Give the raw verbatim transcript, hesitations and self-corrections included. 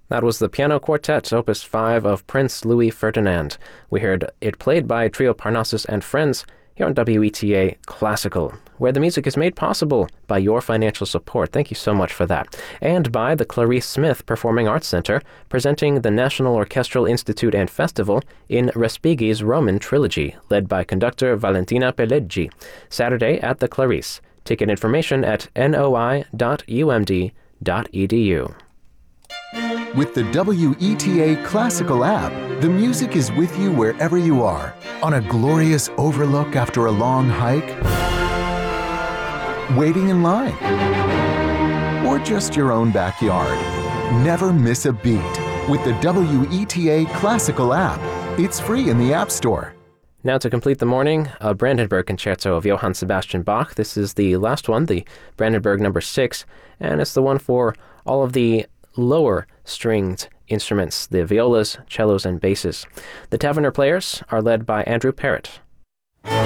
That was the Piano Quartet, Opus five of Prince Louis Ferdinand. We heard it played by Trio Parnassus and Friends here on W E T A Classical, where the music is made possible by your financial support. Thank you so much for that. And by the Clarice Smith Performing Arts Center, presenting the National Orchestral Institute and Festival in Respighi's Roman Trilogy, led by conductor Valentina Pelleggi, Saturday at the Clarice. Ticket information at n o i dot u m d dot e d u. With the W E T A Classical app, the music is with you wherever you are. On a glorious overlook after a long hike, waiting in line, or just your own backyard. Never miss a beat with the W E T A Classical app. It's free in the App Store. Now to complete the morning, a Brandenburg Concerto of Johann Sebastian Bach. This is the last one, the Brandenburg number six, and it's the one for all of the lower stringed instruments, the violas, cellos, and basses. The Taverner Players are led by Andrew Parrott.